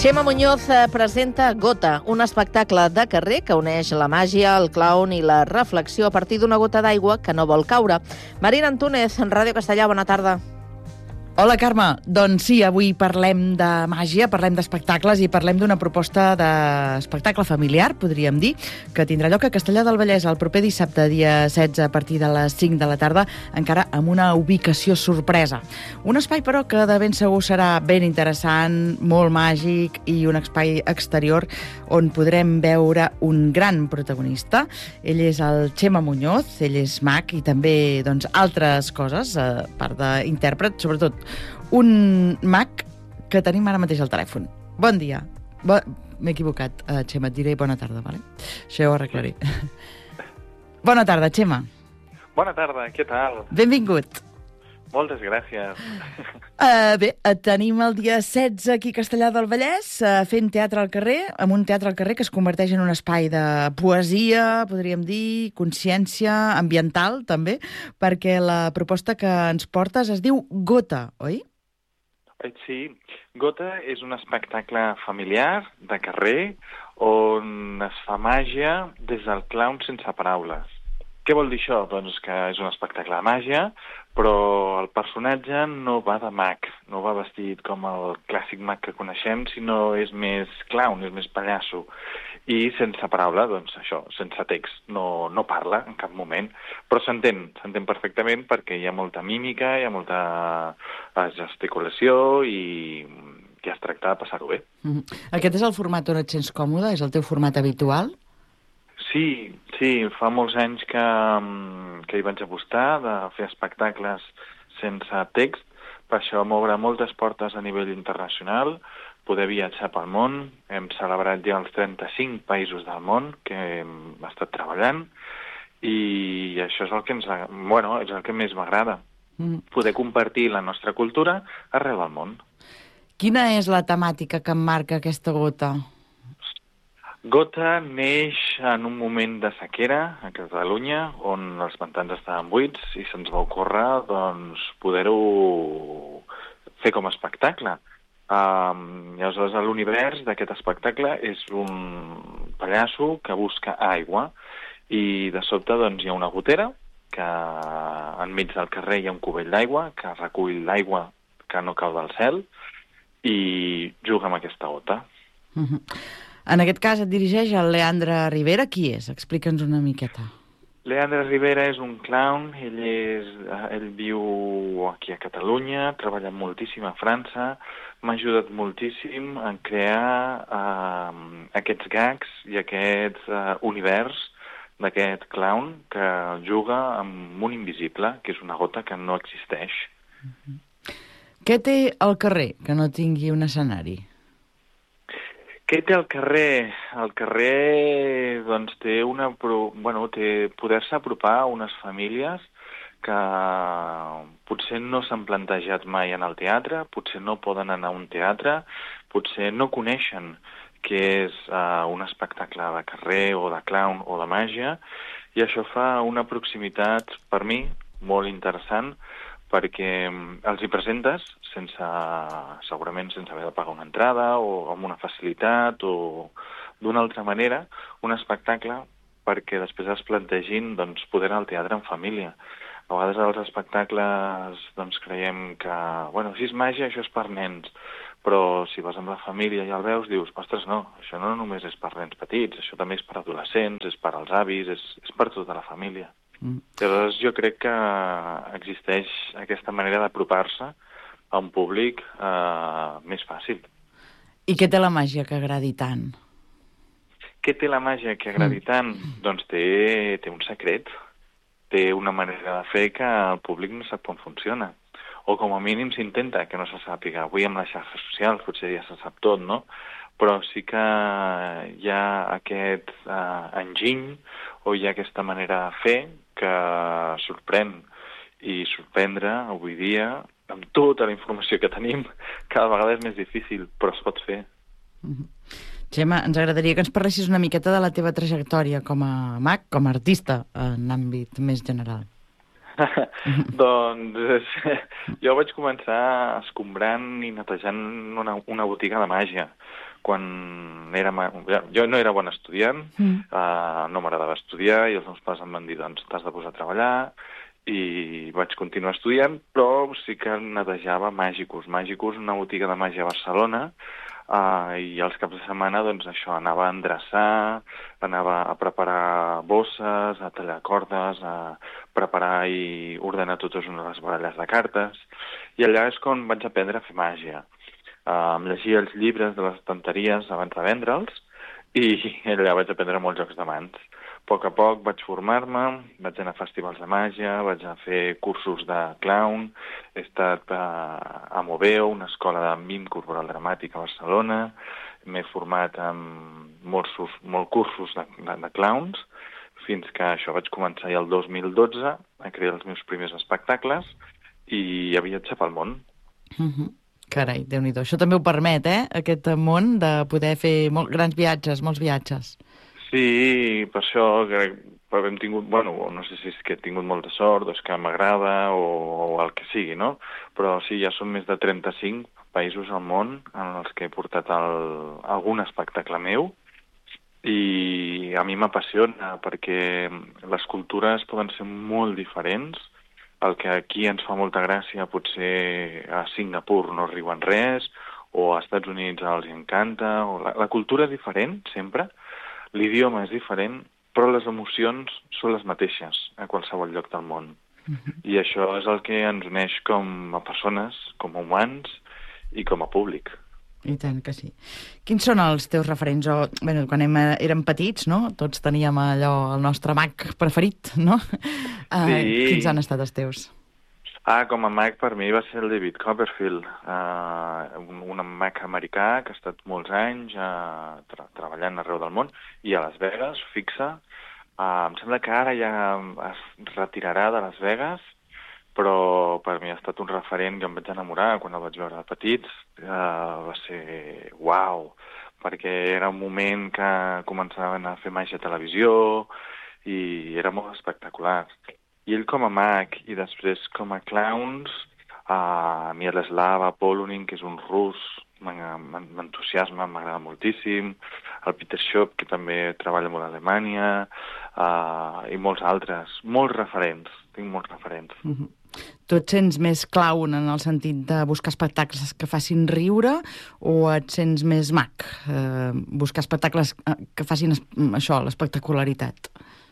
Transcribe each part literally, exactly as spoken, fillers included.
Xema Muñoz presenta Gota, un espectacle de carrer que uneix la màgia, el clown i la reflexió a partir d'una gota d'aigua que no vol caure. Marina Antúnez, Ràdio Castellà, bona tarda. Hola, Carme. Doncs sí, avui parlem de màgia, parlem d'espectacles i parlem d'una proposta d'espectacle familiar, podríem dir, que tindrà lloc a Castellar del Vallès el proper dissabte, dia setze, a partir de les cinc de la tarda, encara amb una ubicació sorpresa. Un espai, però, que de ben segur serà ben interessant, molt màgic i un espai exterior on podrem veure un gran protagonista. Ell és el Xema Muñoz, ell és mag i també doncs, altres coses, a part d'intèrpret, sobretot un mag que tenim ara mateix al telèfon. Bon dia. Bo... M'he equivocat, uh, Xema, et diré bona tarda, vale? Això ja ho arreglaré. Bona tarda, Xema. Bona tarda, què tal? Benvingut. Moltes gràcies. Uh, bé, et tenim el dia setze aquí a Castellar del Vallès, uh, fent teatre al carrer, amb un teatre al carrer que es converteix en un espai de poesia, podríem dir, consciència ambiental, també, perquè la proposta que ens portes es diu Gota, oi? Sí, Gota és un espectacle familiar, de carrer, on es fa màgia des del clown sense paraules. Què vol dir això? Doncs que és un espectacle de màgia, però el personatge no va de mag, no va vestit com el clàssic mag que coneixem, sinó és més clown, és més pallasso. I sense paraula, doncs això, sense text, no, no parla en cap moment, però s'entén, s'entén perfectament perquè hi ha molta mímica, hi ha molta gesticulació i ja es tracta de passar-ho bé. Mm-hmm. Aquest és el format on et sents còmode? És el teu format habitual? Sí, sí, fa molts anys que, que hi vaig apostar de fer espectacles sense text, per això m'obre moltes portes a nivell internacional, poder viatjar pel món, hem celebrat ja els trenta-cinc països del món que hem estat treballant i això és el que, ens, bueno, és el que més m'agrada, mm. poder compartir la nostra cultura arreu del món. Quina és la temàtica que emmarca aquesta Gota? Gota neix en un moment de sequera a Catalunya, on els pantans estaven buits i se'ns va ocórrer doncs, poder-ho fer com a espectacle. Um, I aleshores l'univers d'aquest espectacle és un pallasso que busca aigua i de sobte doncs, hi ha una gotera que enmig del carrer hi ha un cubell d'aigua que recull l'aigua que no cau del cel i juga amb aquesta gota. Mm-hmm. En aquest cas et dirigeix el Leandre Rivera. Qui és? Explica'ns una miqueta. Leandre Rivera és un clown, ell, és, ell viu aquí a Catalunya, treballa moltíssim a França, m'ha ajudat moltíssim a crear uh, aquests gags i aquest uh, univers d'aquest clown que juga amb un invisible, que és una gota que no existeix. Mm-hmm. Què té al carrer que no tingui un escenari? Què té al carrer? Al carrer doncs, té, una, bueno, té poder-se apropar a unes famílies que potser no s'han plantejat mai en el teatre, potser no poden anar a un teatre, potser no coneixen què és uh, un espectacle de carrer o de clown o de màgia, i això fa una proximitat, per mi, molt interessant, perquè els hi presentes sense, segurament sense haver de pagar una entrada o amb una facilitat o d'una altra manera un espectacle perquè després es plantegin doncs, poder anar al teatre en família. A vegades els espectacles doncs, creiem que, bueno, si és màgia això és per nens, però si vas amb la família i el veus dius, ostres, no, això no només és per nens petits, això també és per adolescents, és per als avis, és, és per tota la família. Mm. Llavors jo crec que existeix aquesta manera d'apropar-se a un públic eh, més fàcil. I què té la màgia que agradi tant? Què té la màgia que agradi mm. tant? Doncs té, té un secret, té una manera de fer que el públic no sap com funciona. O com a mínim s'intenta que no se sàpiga. Avui amb les xarxes socials potser ja se sap tot, no? Però sí que hi ha aquest uh, enginy o hi ha aquesta manera de fer que sorprèn i sorprendre avui dia amb tota la informació que tenim cada vegada és més difícil, però es pot fer. Mm-hmm. Xema, ens agradaria que ens parlessis una miqueta de la teva trajectòria com a mag, com a artista, en àmbit més general. Doncs jo vaig començar escombrant i netejant una, una botiga de màgia. Quan era... Jo no era bon estudiant, mm. uh, no m'agradava estudiar, i els meus pares em van dir, doncs, t'has de posar a treballar, i vaig continuar estudiant, però sí que netejava Màgicos. Màgicos, una botiga de màgia a Barcelona, Uh, i els caps de setmana, doncs, això, anava a endreçar, anava a preparar bosses, a tallar cordes, a preparar i ordenar totes unes baralles de cartes, i allà és quan vaig aprendre a fer màgia. Uh, em llegia els llibres de les estanteries abans de vendre'ls, i allà vaig aprendre molts jocs de mans. A poc a poc vaig formar-me, vaig anar a festivals de màgia, vaig anar a fer cursos de clown, he estat a, a Moveo, una escola de mim corporal dramàtic a Barcelona, m'he format en molts, molts cursos de, de, de clowns, fins que això vaig començar ja el dos mil dotze a crear els meus primers espectacles i a viatjar pel món. Mm-hmm. Carai, Déu-n'hi-do. Això també ho permet, eh?, aquest món de poder fer molt, grans viatges, molts viatges. Sí, per això crec, hem tingut, bueno, no sé si és que he tingut molta sort, o és que m'agrada, o, o el que sigui, no? Però sí, ja són més de trenta-cinc països al món en els que he portat el, algun espectacle meu, i a mi m'apassiona, perquè les cultures poden ser molt diferents. El que aquí ens fa molta gràcia, potser a Singapur no riuen res, o als Estats Units els encanta, o la, la cultura és diferent, sempre. L'idioma és diferent, però les emocions són les mateixes a qualsevol lloc del món. Mm-hmm. I això és el que ens uneix com a persones, com a humans i com a públic. I tant que sí. Quins són els teus referents? O, bueno, quan hem, érem petits, no?, tots teníem allò, el nostre mag preferit, no? Uh, sí. Quins han estat els teus? Ah, com a mag per mi va ser el David Copperfield, uh, un, un mag americà que ha estat molts anys uh, tra treballant arreu del món, i a Las Vegas, fixa. Uh, em sembla que ara ja es retirarà de Las Vegas, però per mi ha estat un referent que em vaig enamorar quan el vaig veure de petits. Uh, va ser uau, perquè era un moment que començaven a fer màgia a televisió i era molt espectacular. I ell com a mag i després com a clowns, uh, Miroslav Polonin, que és un rus, m'entusiasma, m'agrada moltíssim, el Peter Shop, que també treballa molt a Alemanya, uh, i molts altres, molts referents, tinc molts referents. Mm-hmm. Tu et sents més clown en el sentit de buscar espectacles que facin riure, o et sents més mag, eh, buscar espectacles que facin això, l'espectacularitat?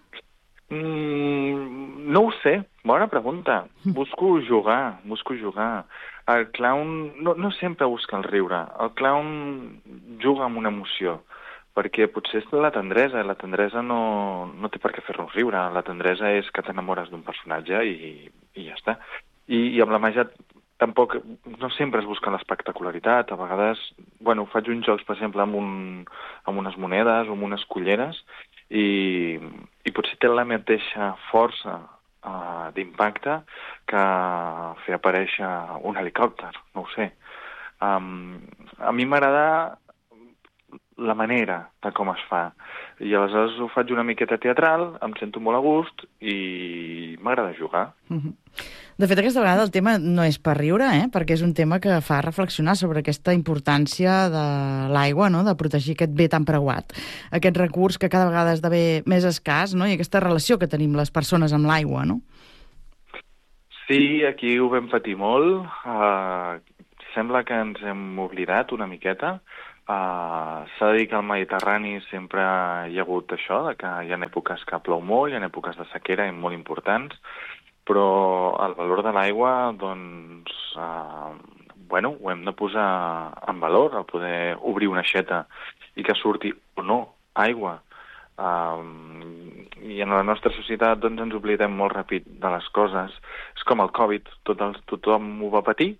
Mm, no ho sé, bona pregunta. Busco jugar, busco jugar. El clown no, no sempre busca el riure. El clown juga amb una emoció, perquè potser és la tendresa. La tendresa no, no té per què fer-nos riure. La tendresa és que t'enamores d'un personatge i, i ja està. I, i amb la màgia tampoc, no sempre es busca l'espectacularitat. A vegades, bueno, faig uns jocs, per exemple, amb, un, amb unes monedes o amb unes culleres, i, i potser té la mateixa força uh, d'impacte que fer aparèixer un helicòpter, no ho sé. Um, a mi m'agrada la manera de com es fa, i aleshores ho faig una miqueta teatral, em sento molt a gust i m'agrada jugar. Mm-hmm. De fet, aquesta vegada el tema no és per riure, eh? Perquè és un tema que fa reflexionar sobre aquesta importància de l'aigua, no?, de protegir aquest bé tan preuat, aquest recurs que cada vegada esdevé més escàs, no?, i aquesta relació que tenim les persones amb l'aigua, no? Sí, aquí ho vam patir molt. Uh, sembla que ens hem oblidat una miqueta. Uh, s'ha de dir que al Mediterrani sempre hi ha hagut això, de que hi ha èpoques que plou molt, hi ha èpoques de sequera molt importants, però el valor de l'aigua, doncs, uh, bueno, ho hem de posar en valor, el poder obrir una aixeta i que surti o no aigua. Uh, I en la nostra societat, doncs, ens oblidem molt ràpid de les coses. És com el Covid, tot el, tothom ho va patir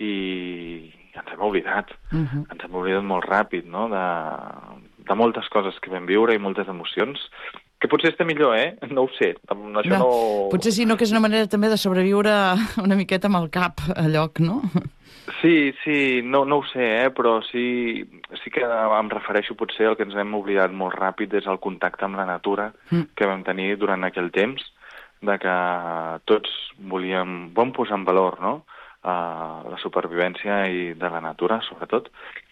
i ens hem oblidat. Uh-huh. Ens hem oblidat molt ràpid, no?, de, de moltes coses que vam viure i moltes emocions, que potser està millor, eh? No ho sé. Això no, no... Potser sí, no, que és una manera també de sobreviure una miqueta amb el cap a lloc, no? Sí, sí, no, no ho sé, eh? Però sí, sí que em refereixo potser al que ens hem oblidat molt ràpid és el contacte amb la natura mm. que vam tenir durant aquell temps, de que tots volíem, vam posar en valor, no?, uh, la supervivència i de la natura, sobretot,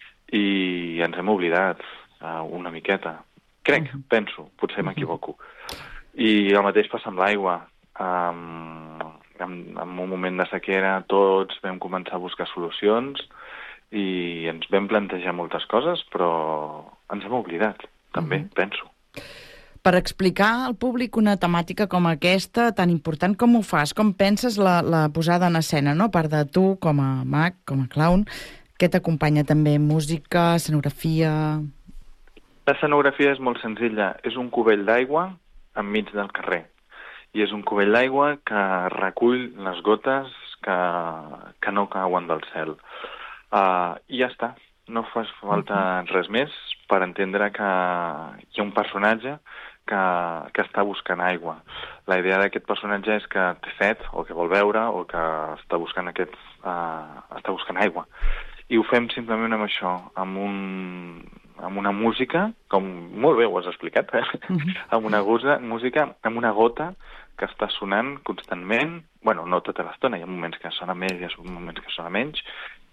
i ens hem oblidat uh, una miqueta. Crec, penso, potser m'equivoco. I el mateix passa amb l'aigua. Um, en, en un moment de sequera tots vam començar a buscar solucions i ens vam plantejar moltes coses, però ens hem oblidat, també, uh-huh. penso. Per explicar al públic una temàtica com aquesta, tan important, com ho fas? Com penses la, la posada en escena, no? A part de tu, com a mag, com a clown, què t'acompanya també? Música, escenografia... L'escenografia és molt senzilla. És un cubell d'aigua enmig del carrer. I és un cubell d'aigua que recull les gotes que, que no cauen del cel. Uh, I ja està. No fa falta res més per entendre que hi ha un personatge que, que està buscant aigua. La idea d'aquest personatge és que té set, o que vol beure, o que està buscant, aquest, uh, està buscant aigua. I ho fem simplement amb això, amb, un, amb una música, com molt bé ho has explicat, eh? Uh-huh. amb una gosa, música, amb una gota que està sonant constantment, bueno, no tota l'estona, hi ha moments que sona més, hi ha moments que sona menys,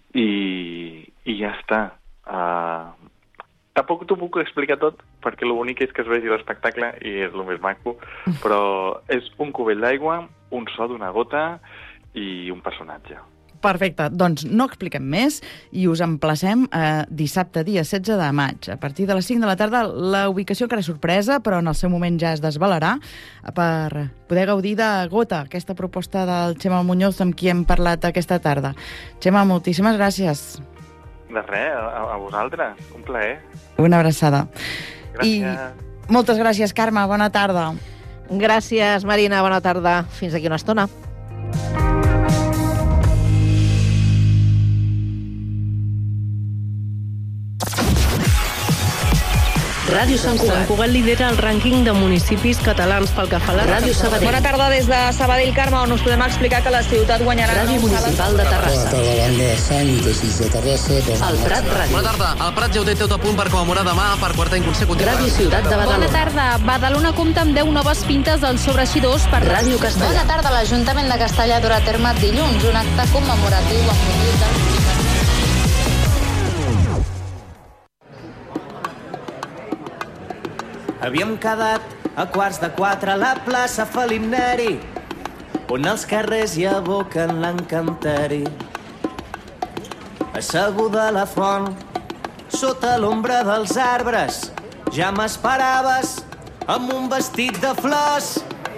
i, i ja està. Uh, tampoc t'ho puc explicar tot, perquè l'únic és que es vegi l'espectacle i és el més maco, però és un cubell d'aigua, un so d'una gota i un personatge. Perfecte, doncs no expliquem més i us emplacem eh, dissabte, dia setze de maig. A partir de les cinc de la tarda, la ubicació encara és sorpresa, però en el seu moment ja es desvelarà per poder gaudir de Gota, aquesta proposta del Xema Muñoz amb qui hem parlat aquesta tarda. Xema, moltíssimes gràcies. De res, a, a vosaltres. Un plaer. Una abraçada. Gràcies. I moltes gràcies, Carme. Bona tarda. Gràcies, Marina. Bona tarda. Fins aquí una estona. Ràdio Sant Cugat. Sant Cugat lidera el rànquing de municipis catalans pel que fa a la Ràdio Sabadell. Bona tarda des de Sabadell, Carme, on us podem explicar que la ciutat guanyarà... Ràdio Municipal de Terrassa. Bona tarda, banda de Sant i Teixits de Terrassa. El Prat Ràdio. Bona tarda. El Prat ja ho té tot a punt per commemorar demà per quarta any consecutiva. Ràdio Ciutat de Badalona. Bona tarda. Badalona compta amb deu noves pintes als sobreeixidors per Ràdio Castellà. Bona tarda. L'Ajuntament de Castellà durà a terme dilluns un acte commemoratiu amb motiu del... Havíem quedat a quarts de quatre a la plaça Felip Neri, on els carrers hi aboquen l'encanteri. Asseguda a la font, sota l'ombra dels arbres, ja m'esperaves amb un vestit de flors